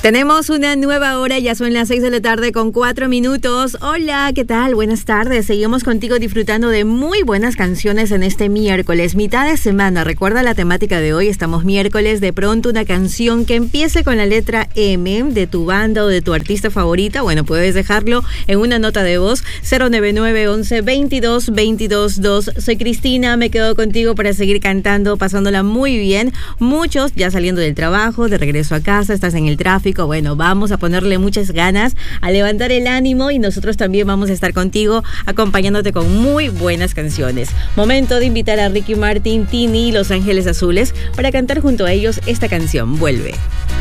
Tenemos una nueva hora, ya son las 6 de la tarde con 4 minutos. Hola, ¿qué tal? Buenas tardes. Seguimos contigo disfrutando de muy buenas canciones en este miércoles, mitad de semana. Recuerda la temática de hoy, estamos miércoles. De pronto una canción que empiece con la letra M de tu banda o de tu artista favorita. Bueno, puedes dejarlo en una nota de voz, 099 11 22 22 2. Soy Cristina, me quedo contigo para seguir cantando, pasándola muy bien. Muchos ya saliendo del trabajo, de regreso a casa, estás en el tráfico. Bueno, vamos a ponerle muchas ganas, a levantar el ánimo, y nosotros también vamos a estar contigo acompañándote con muy buenas canciones. Momento de invitar a Ricky Martin, Tini y Los Ángeles Azules para cantar junto a ellos esta canción, Vuelve.